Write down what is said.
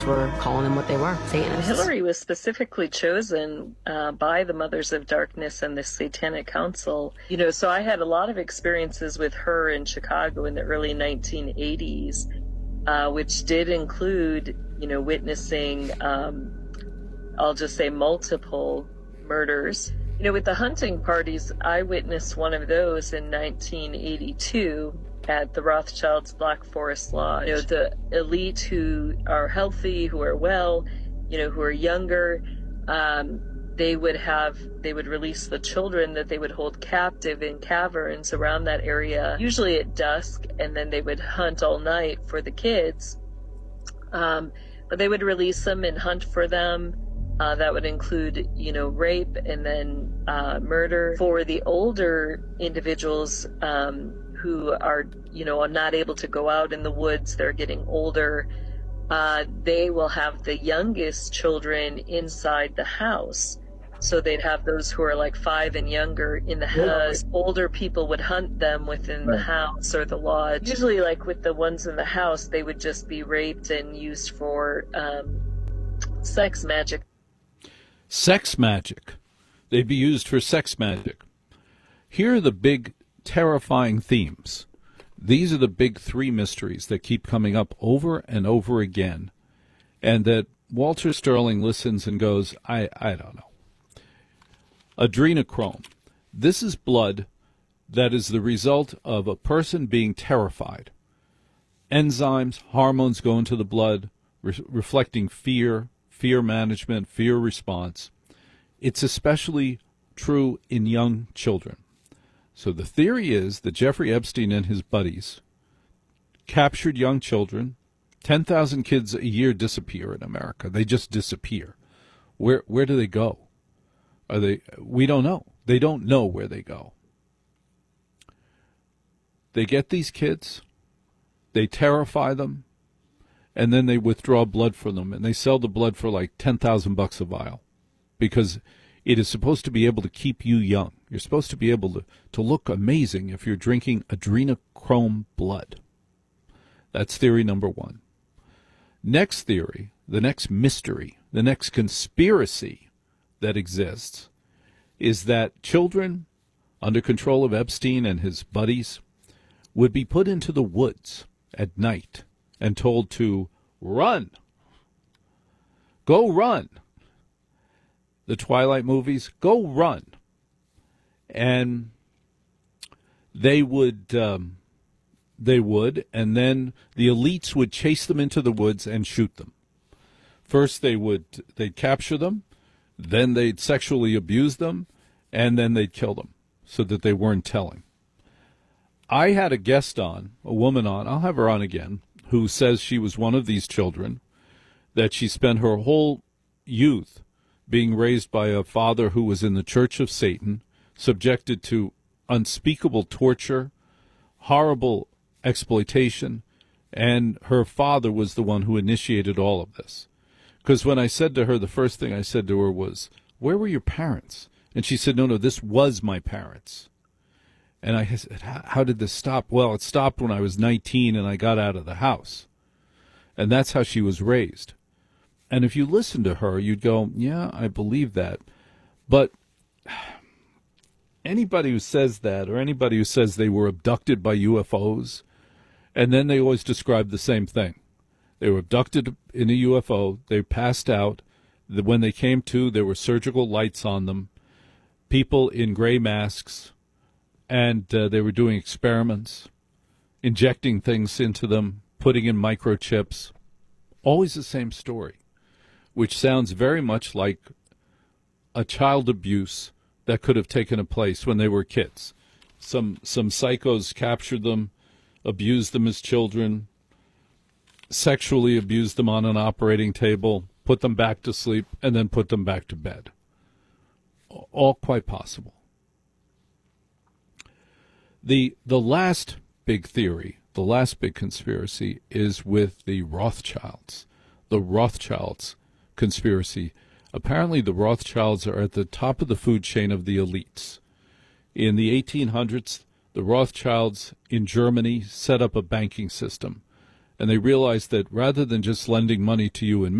were calling them what they were, Satanists. Hillary was specifically chosen by the Mothers of Darkness and the Satanic Council. So I had a lot of experiences with her in Chicago in the early 1980s, which did include, witnessing, I'll just say, multiple murders. With the hunting parties, I witnessed one of those in 1982 at the Rothschilds' Black Forest Lodge. The elite who are healthy, who are well, who are younger, they would release the children that they would hold captive in caverns around that area, usually at dusk, and then they would hunt all night for the kids. But they would release them and hunt for them. That would include, rape and then murder. For the older individuals who are, not able to go out in the woods, they're getting older, they will have the youngest children inside the house. So they'd have those who are like 5 and younger in the house. Older people would hunt them within the house or the lodge. Usually, like with the ones in the house, they would just be raped and used for sex magic. Sex magic. They'd be used for sex magic. Here are the big, terrifying themes. These are the big 3 mysteries that keep coming up over and over again, and that Walter Sterling listens and goes, I don't know. Adrenochrome. This is blood that is the result of a person being terrified. Enzymes, hormones go into the blood, reflecting fear management, fear response. It's especially true in young children. So the theory is that Jeffrey Epstein and his buddies captured young children. 10,000 kids a year disappear in America. They just disappear. Where do they go? We don't know. They don't know where they go. They get these kids, they terrify them, and then they withdraw blood from them, and they sell the blood for like $10,000 a vial, because it is supposed to be able to keep you young. You're supposed to be able to look amazing if you're drinking adrenochrome blood. That's theory number 1. Next theory, the next mystery, the next conspiracy that exists is that children under control of Epstein and his buddies would be put into the woods at night and told to run. Go run. The Twilight movies, go run. And they would, and then the elites would chase them into the woods and shoot them. First they'd capture them, then they'd sexually abuse them, and then they'd kill them so that they weren't telling. I had a guest on, a woman on, I'll have her on again, who says she was one of these children, that she spent her whole youth being raised by a father who was in the Church of Satan, subjected to unspeakable torture, horrible exploitation, and her father was the one who initiated all of this. Because when I said to her, the first thing I said to her was, where were your parents? And she said, no, this was my parents. And I said, how did this stop? Well, it stopped when I was 19 and I got out of the house. And that's how she was raised. And if you listen to her, you'd go, yeah, I believe that. But anybody who says that, or anybody who says they were abducted by UFOs, and then they always describe the same thing. They were abducted in a UFO. They passed out. When they came to, there were surgical lights on them, people in gray masks, and they were doing experiments, injecting things into them, putting in microchips. Always the same story, which sounds very much like a child abuse that could have taken place when they were kids. Some psychos captured them, abused them as children, sexually abused them on an operating table, put them back to sleep, and then put them back to bed. All quite possible. The last big theory, the last big conspiracy is with the Rothschilds. The Rothschilds conspiracy. Apparently the Rothschilds are at the top of the food chain of the elites. In the 1800s, the Rothschilds in Germany set up a banking system. and they realize that rather than just lending money to you and